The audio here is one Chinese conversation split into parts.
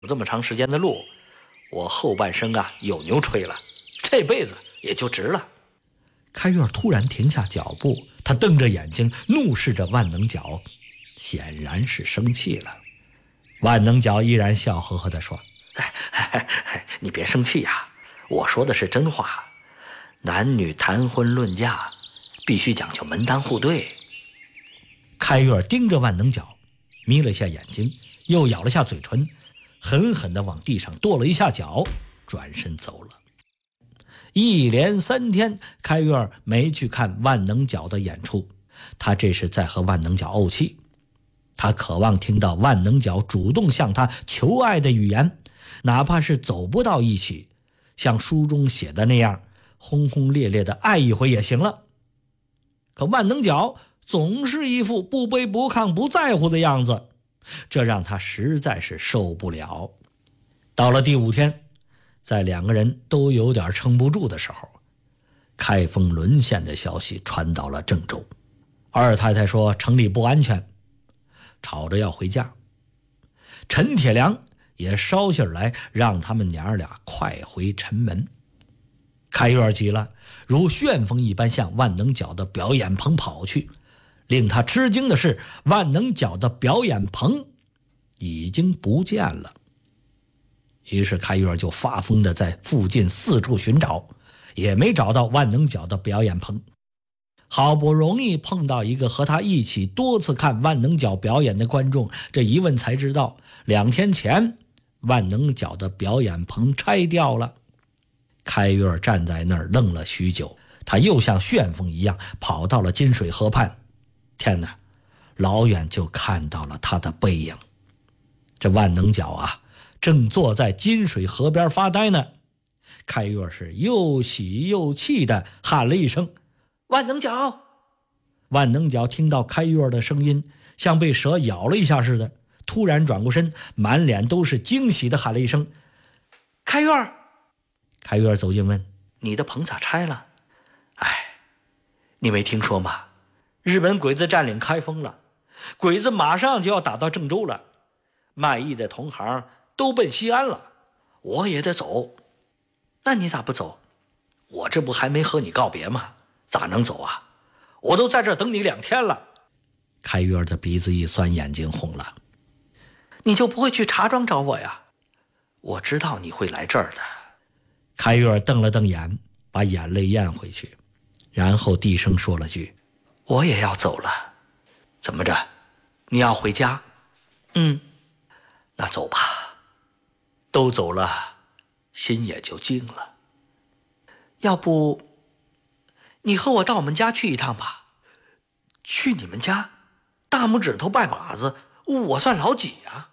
这么长时间的路，我后半生啊有牛吹了，这辈子也就值了。 开月突然停下脚步，他瞪着眼睛怒视着万能角，显然是生气了。万能角依然笑呵呵地说： 你别生气呀，我说的是真话。男女谈婚论嫁必须讲究门当户对。 开月盯着万能角，眯了下眼睛，又咬了下嘴唇，狠狠地往地上跺了一下脚，转身走了。一连3天，开月没去看万能角的演出，他这是在和万能角怄气。他渴望听到万能角主动向他求爱的语言，哪怕是走不到一起，像书中写的那样轰轰烈烈的爱一回也行了。可万能角总是一副不卑不亢不在乎的样子，这让他实在是受不了。到了第5天，在2个人都有点撑不住的时候，开封沦陷的消息传到了郑州。二太太说城里不安全，吵着要回家。陈铁良也捎信来，让他们娘俩快回城门。开月急了，如旋风一般向万能角的表演棚跑去。令他吃惊的是，万能角的表演棚已经不见了。于是开月就发疯地在附近四处寻找，也没找到万能角的表演棚。好不容易碰到一个和他一起多次看万能角表演的观众，这一问才知道2天前万能角的表演棚拆掉了。开月站在那儿愣了许久，他又像旋风一样跑到了金水河畔。天哪，老远就看到了他的背影。这万能角啊，正坐在金水河边发呆呢。开月是又喜又气地喊了一声：万能角！万能角听到开月的声音，像被蛇咬了一下似的，突然转过身，满脸都是惊喜地喊了一声：开月！开月走近问：你的棚咋拆了？你没听说吗？日本鬼子占领开封了，鬼子马上就要打到郑州了，卖艺的同行都奔西安了，我也得走。那你咋不走？我这不还没和你告别吗？咋能走啊？我都在这等你2天了。开月的鼻子一酸，眼睛红了。你就不会去茶庄找我呀？我知道你会来这儿的。开月瞪了瞪眼，把眼泪咽回去，然后低声说了句：我也要走了。怎么着？你要回家？那走吧。都走了，心也就静了。要不你和我到我们家去一趟吧？去你们家？大拇指头拜把子，我算老几啊？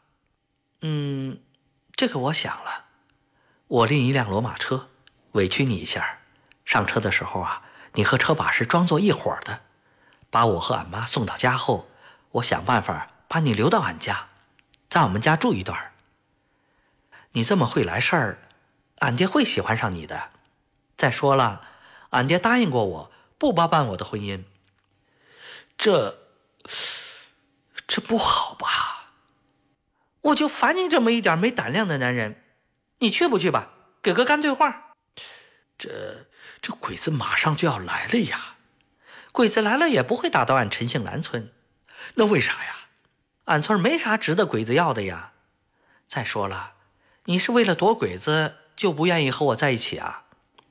这个我想了，我拎一辆骡马车，委屈你一下。上车的时候啊，你和车把式装作一伙的，把我和俺妈送到家后，我想办法把你留到俺家，在我们家住一段。你这么会来事儿，俺爹会喜欢上你的。再说了，俺爹答应过我，不包办我的婚姻。这不好吧？我就烦你这么一点没胆量的男人。你去不去吧？给个干脆话。这鬼子马上就要来了呀。鬼子来了也不会打到俺陈姓兰村。那为啥呀？俺村没啥值得鬼子要的呀。再说了，你是为了躲鬼子就不愿意和我在一起啊？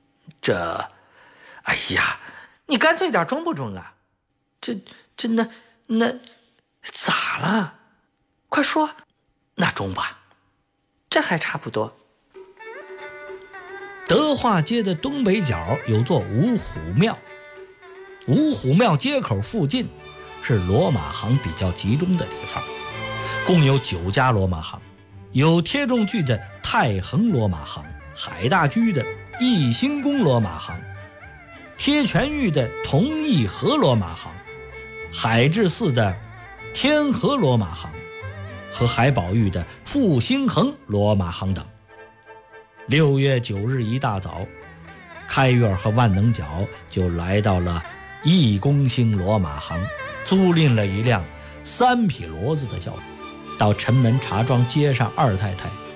哎呀，你干脆点中不中啊？那咋了？快说。那中吧。这还差不多。德化街的东北角有座五虎庙，五虎庙街口附近是骡马行比较集中的地方，共有9家骡马行，有贴中句的太衡骡马行，海大居的义兴宫骡马行，贴全峪的同义和骡马行，海至寺的天和骡马行和海宝玉的复兴恒骡马行等。6月9日一大早，开月和万能角就来到了义公兴骡马行，租赁了一辆3匹骡子的轿，到城门茶庄接上二太太